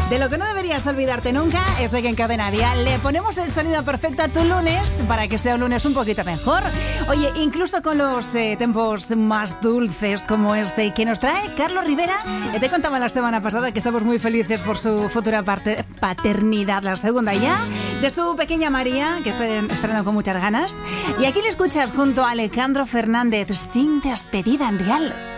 De lo que no deberías olvidarte nunca es de que en Cadena Dial le ponemos el sonido perfecto a tu lunes para que sea un lunes un poquito mejor. Oye, incluso con los tiempos más dulces como este que nos trae Carlos Rivera. Te contaba la semana pasada que estamos muy felices por su futura paternidad, la segunda ya, de su pequeña María, que está esperando con muchas ganas. Y aquí le escuchas junto a Alejandro Fernández, sin despedida en Dial.